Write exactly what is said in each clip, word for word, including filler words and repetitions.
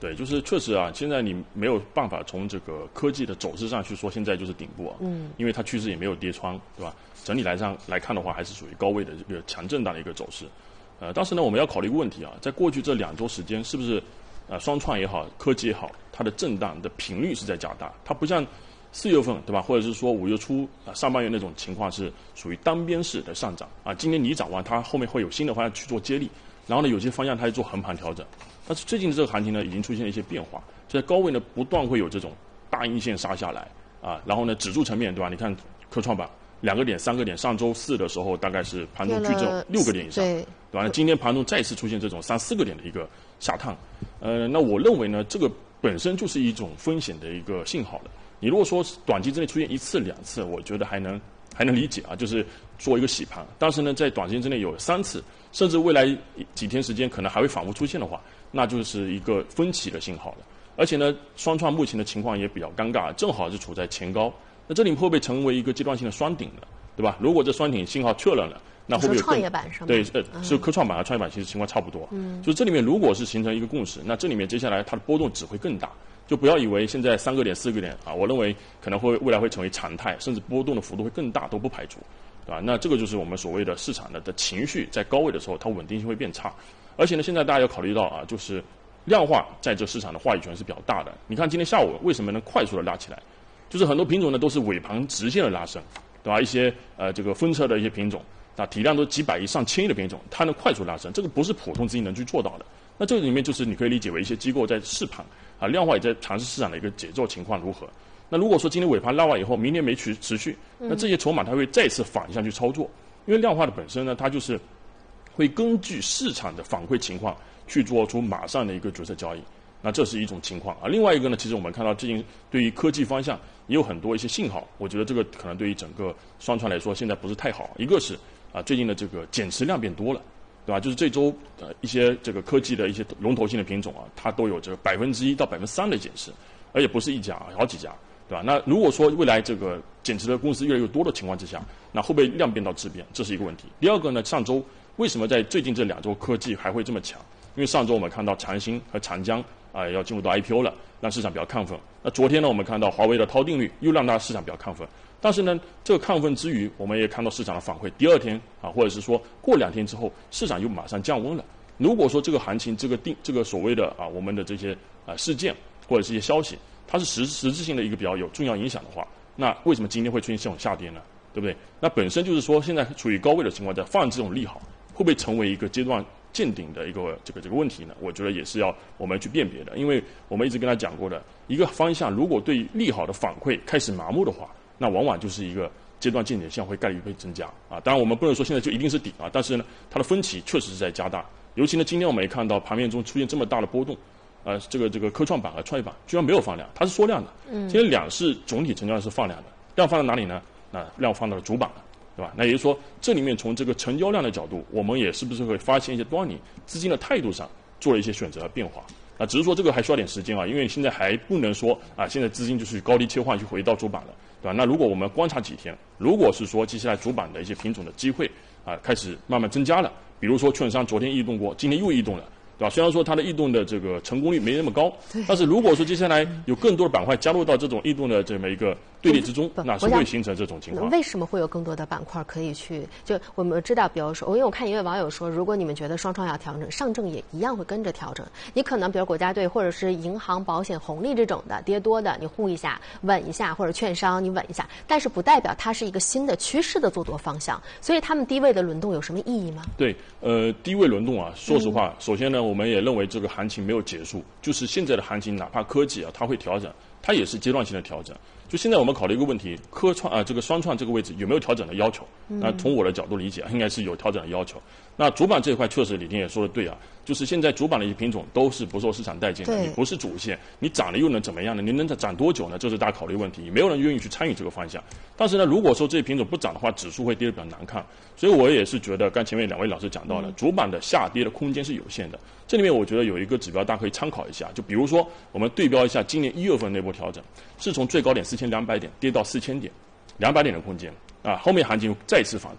对，就是确实啊，现在你没有办法从这个科技的走势上去说现在就是顶部啊，嗯，因为它趋势也没有跌穿，对吧？整体来上来看的话，还是属于高位的这个强震荡的一个走势。呃，但是呢，我们要考虑一个问题啊，在过去这两周时间，是不是呃双创也好，科技也好，它的震荡的频率是在加大？它不像四月份对吧，或者是说五月初啊、呃、上半月那种情况是属于单边式的上涨啊，今天你涨完，它后面会有新的方向去做接力，然后呢，有些方向它去做横盘调整。但是最近的这个行情呢，已经出现了一些变化，在高位呢不断会有这种大阴线杀下来啊，然后呢指数层面对吧？你看科创板两个点、三个点，上周四的时候大概是盘中聚焦六个点以上，对吧？那今天盘中再次出现这种三四个点的一个下探，呃，那我认为呢，这个本身就是一种风险的一个信号了。你如果说短期之内出现一次两次，我觉得还能还能理解啊，就是做一个洗盘。但是呢，在短时间之内有三次，甚至未来几天时间可能还会反复出现的话，那就是一个分歧的信号了。而且呢，双创目前的情况也比较尴尬，正好是处在前高，那这里会不会成为一个阶段性的双顶呢？对吧？如果这双顶信号确认了，那会不会有创业板上对，呃，是科创板和创业板其实情况差不多。嗯，就是这里面如果是形成一个共识，那这里面接下来它的波动只会更大。就不要以为现在三个点、四个点啊，我认为可能会未来会成为常态，甚至波动的幅度会更大，都不排除，对吧？那这个就是我们所谓的市场的的情绪在高位的时候，它稳定性会变差。而且呢，现在大家要考虑到啊，就是量化在这市场的话语权是比较大的。你看今天下午为什么能快速的拉起来？就是很多品种呢都是尾盘直线的拉升，对吧？一些呃这个分车的一些品种，啊体量都几百亿、上千亿的品种，它能快速拉升，这个不是普通资金能去做到的。那这个里面就是你可以理解为一些机构在试盘啊，量化也在尝试市场的一个节奏情况如何。那如果说今天尾盘拉完以后，明天没持持续，那这些筹码它会再次反向去操作，因为量化的本身呢，它就是会根据市场的反馈情况去做出马上的一个决策交易。那这是一种情况啊。另外一个呢，其实我们看到最近对于科技方向也有很多一些信号，我觉得这个可能对于整个双创来说现在不是太好。一个是啊，最近的这个减持量变多了。对吧？就是这周呃一些这个科技的一些龙头性的品种啊，它都有这个百分之一到百分之三的减持，而且不是一家，好几家，对吧？那如果说未来这个减持的公司越来越多的情况之下，那会不会量变到质变？这是一个问题。第二个呢，上周为什么在最近这两周科技还会这么强？因为上周我们看到长兴和长江啊、呃、要进入到 I P O 了，让市场比较亢奋。那昨天呢，我们看到华为的涛定律又让大家市场比较亢奋。但是呢，这个亢奋之余，我们也看到市场的反馈，第二天啊，或者是说过两天之后，市场又马上降温了。如果说这个行情，这个定这个所谓的啊，我们的这些啊事件或者是一些消息，它是实实质性的一个比较有重要影响的话，那为什么今天会出现这种下跌呢？对不对？那本身就是说，现在处于高位的情况下，放这种利好，会不会成为一个阶段见顶的一个这个这个问题呢？我觉得也是要我们去辨别的，因为我们一直跟他讲过的一个方向，如果对利好的反馈开始麻木的话，那往往就是一个阶段见顶线会概率会增加啊。当然我们不能说现在就一定是顶啊，但是呢，它的分歧确实是在加大。尤其呢，今天我们也看到盘面中出现这么大的波动，呃，这个这个科创板和创业板居然没有放量，它是缩量的。嗯。今天两市总体成交量是放量的，量放到哪里呢？那量放到了主板了，对吧？那也就是说，这里面从这个成交量的角度，我们也是不是会发现一些端倪？资金的态度上做了一些选择和变化。啊，只是说这个还需要点时间啊，因为现在还不能说啊，现在资金就是高低切换去回到主板了，对吧？那如果我们观察几天，如果是说接下来主板的一些品种的机会啊开始慢慢增加了，比如说券商昨天异动过，今天又异动了，对吧？虽然说它的异动的这个成功率没那么高，但是如果说接下来有更多的板块加入到这种异动的这么一个队列之中，那是会形成这种情况。 为什么会有更多的板块可以去？就我们知道，比如说，因为我看一位网友说，如果你们觉得双创要调整，上证也一样会跟着调整。你可能比如国家队或者是银行、保险、红利这种的跌多的，你护一下、稳一下，或者券商你稳一下，但是不代表它是一个新的趋势的做多方向。所以他们低位的轮动有什么意义吗？ 对，呃，低位轮动啊，说实话，嗯、首先呢，我们也认为这个行情没有结束，就是现在的行情，哪怕科技啊，它会调整，它也是阶段性的调整。就现在我们考虑一个问题，科创啊，这个双创这个位置有没有调整的要求？那从我的角度理解，应该是有调整的要求。那主板这一块确实李天也说的对啊，就是现在主板的一些品种都是不受市场待见的，你不是主线，你涨了又能怎么样呢？你能涨多久呢？这是大家考虑问题，没有人愿意去参与这个方向。但是呢，如果说这些品种不涨的话，指数会跌得比较难看。所以我也是觉得，刚前面两位老师讲到了，主板的下跌的空间是有限的。这里面我觉得有一个指标大家可以参考一下，就比如说我们对标一下今年一月份那波调整，是从最高点四千两百点跌到四千点，两百点的空间啊，后面行情再次反弹。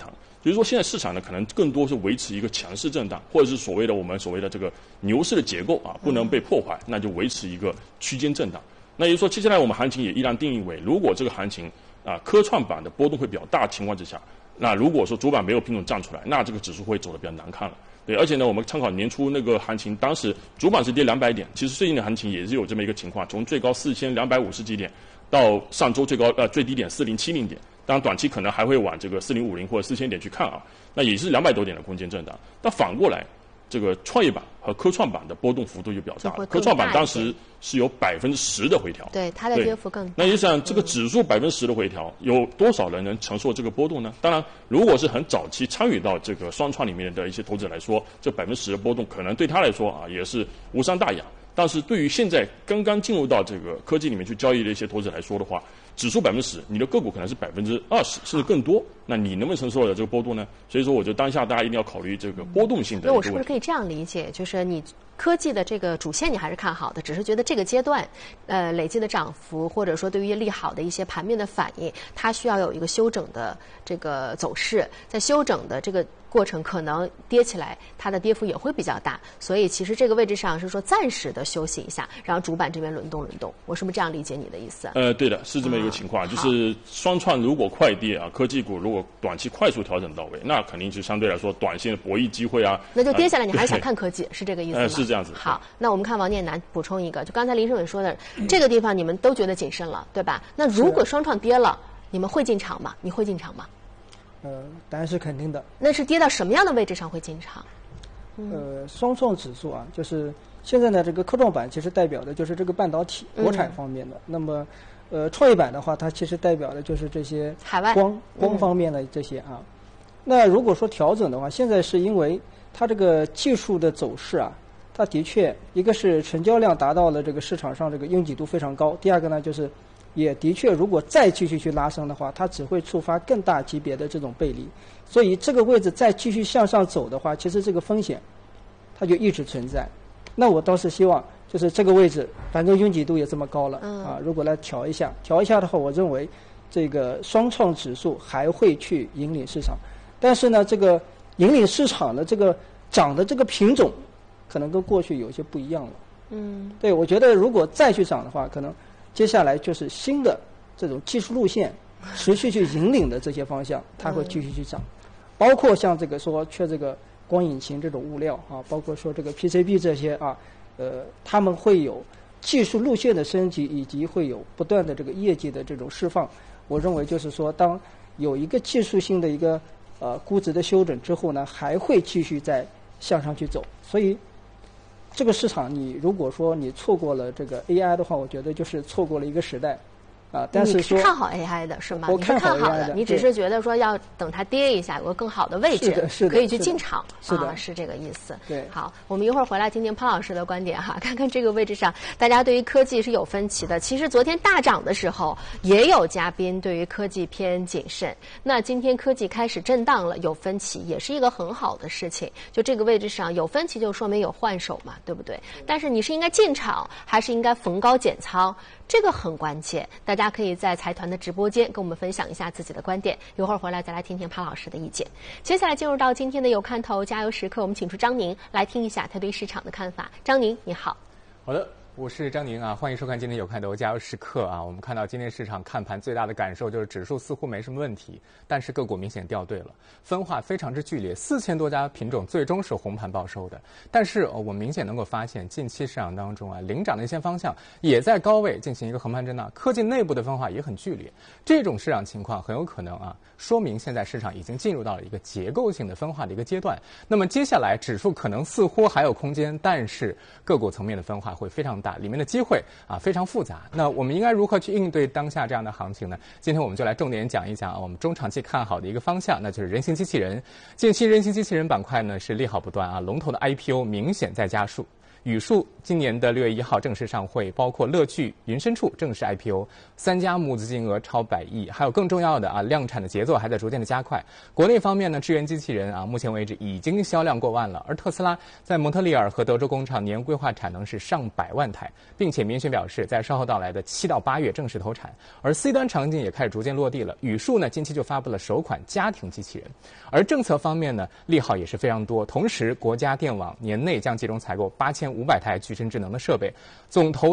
所以说现在市场呢，可能更多是维持一个强势震荡，或者是所谓的我们所谓的这个牛市的结构啊，不能被破坏，那就维持一个区间震荡。那也就是说，接下来我们行情也依然定义为，如果这个行情啊科创板的波动会比较大的情况之下，那如果说主板没有品种站出来，那这个指数会走得比较难看了。对，而且呢，我们参考年初那个行情，当时主板是跌两百点，其实最近的行情也是有这么一个情况，从最高四千两百五十几点到上周最高呃最低点四零七零点。当然，短期可能还会往这个四零五零或者四千点去看啊，那也是两百多点的空间震荡。但反过来，这个创业板和科创板的波动幅度就比较大了。科创板当时是有百分之十的回调， 对它的跌幅更大。 那你想，这个指数百分之十的回调，有多少人能承受这个波动呢？当然，如果是很早期参与到这个双创里面的一些投资者来说，这百分之十的波动可能对他来说啊也是无伤大雅。但是对于现在刚刚进入到这个科技里面去交易的一些投资者来说的话，指数百分之十，你的个股可能是百分之二十甚至更多，那你能不能承受得了这个波动呢？所以说，我觉得当下大家一定要考虑这个波动性的一个问题。那我是不是可以这样理解，就是你科技的这个主线你还是看好的，只是觉得这个阶段，呃，累计的涨幅或者说对于利好的一些盘面的反应，它需要有一个休整的这个走势，在休整的这个过程可能跌起来，它的跌幅也会比较大，所以其实这个位置上是说暂时的休息一下，然后主板这边轮动轮动，我是不是这样理解你的意思？ 呃，对的，是这么一个情况，啊、就是双创如果快跌啊，科技股如果短期快速调整到位，那肯定就相对来说短线的博弈机会啊， 那就跌下来，你还是想看科技，是这个意思吗？ 呃，是这样子。 好，那我们看王念南补充一个，就刚才林胜伟说的，这个地方你们都觉得谨慎了，对吧？那如果双创跌了，你们会进场吗？你会进场吗？ 呃，答案是肯定的。 那是跌到什么样的位置上会进场？ 嗯、呃，双创指数啊，就是现在呢，这个科创板其实代表的就是这个半导体、国产方面的。嗯、那么，呃，创业板的话，它其实代表的就是这些海外光光方面的这些啊。嗯、那如果说调整的话，现在是因为它这个技术的走势啊，它的确一个是成交量达到了这个市场上这个拥挤度非常高，第二个呢就是。也的确，如果再继续去拉升的话，它只会触发更大级别的这种背离，所以这个位置再继续向上走的话，其实这个风险它就一直存在。那我倒是希望，就是这个位置，反正拥挤度也这么高了、嗯、啊，如果来调一下，调一下的话，我认为这个双创指数还会去引领市场，但是呢，这个引领市场的这个涨的这个品种，可能跟过去有些不一样了。嗯，对，我觉得如果再去涨的话，可能。接下来就是新的这种技术路线持续去引领的这些方向，它会继续去涨，包括像这个说缺这个光引擎这种物料啊，包括说这个 P C B 这些啊，呃，他们会有技术路线的升级，以及会有不断的这个业绩的这种释放。我认为就是说，当有一个技术性的一个呃估值的修整之后呢，还会继续再向上去走，所以。这个市场，你如果说你错过了这个 A I 的话，我觉得就是错过了一个时代，啊，但是说你是看好 A I 的是吗？ 我看好 A I 的，你只是觉得说要等它跌一下，有个更好的位置， 是的，是的， 可以去进场， 是的， 啊，是这个意思。 对， 好，我们一会儿回来听听潘老师的观点哈，看看这个位置上大家对于科技是有分歧的。其实昨天大涨的时候，也有嘉宾对于科技偏谨慎。那今天科技开始震荡了，有分歧也是一个很好的事情。就这个位置上有分歧，就说明有换手嘛，对不对？但是你是应该进场，还是应该逢高减仓？这个很关键，大家可以在财团的直播间跟我们分享一下自己的观点。一会儿回来再来听听潘老师的意见。接下来进入到今天的有看头加油时刻，我们请出张宁来听一下他对市场的看法。张宁，你好。 好的。我是张宁啊，欢迎收看今天有看头加油时刻啊。我们看到今天市场看盘最大的感受就是指数似乎没什么问题，但是个股明显掉队了，分化非常之剧烈，四千多家品种最终是红盘报收的。但是、哦、我明显能够发现，近期市场当中啊，领涨的一些方向也在高位进行一个横盘震荡，科技内部的分化也很剧烈。这种市场情况很有可能啊，说明现在市场已经进入到了一个结构性的分化的一个阶段。那么接下来指数可能似乎还有空间，但是个股层面的分化会非常大，里面的机会啊非常复杂。那我们应该如何去应对当下这样的行情呢？今天我们就来重点讲一讲啊，我们中长期看好的一个方向，那就是人形机器人。近期人形机器人板块呢是利好不断啊，龙头的 I P O 明显在加速。 宇树今年的六月一号正式上会，包括乐聚、云深处正式 I P O， 三家募资金额超百亿，还有更重要的啊，量产的节奏还在逐渐的加快。国内方面呢，支援机器人啊，目前为止已经销量过万了，而特斯拉在蒙特利尔和德州工厂年规划产能是上百万台，并且明确表示在稍后到来的七到八月正式投产。而 C 端场景也开始逐渐落地了，宇树呢近期就发布了首款家庭机器人。而政策方面呢，利好也是非常多，同时国家电网年内将集中采购八千五百台具身智能的设备，总投